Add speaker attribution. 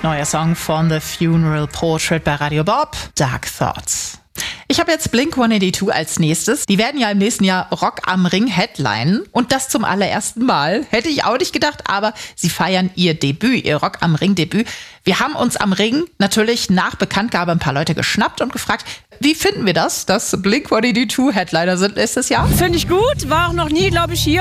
Speaker 1: Neuer Song von The Funeral Portrait bei Radio Bob, Dark Thoughts. Ich habe jetzt Blink-182 als nächstes. Die werden ja im nächsten Jahr Rock am Ring headlinen. Und das zum allerersten Mal. Hätte ich auch nicht gedacht, aber sie feiern ihr Debüt, ihr Rock am Ring-Debüt. Wir haben uns am Ring natürlich nach Bekanntgabe ein paar Leute geschnappt und gefragt, wie finden wir das, dass Blink-182 Headliner sind nächstes Jahr?
Speaker 2: Finde ich gut, war auch noch nie, glaube ich, hier.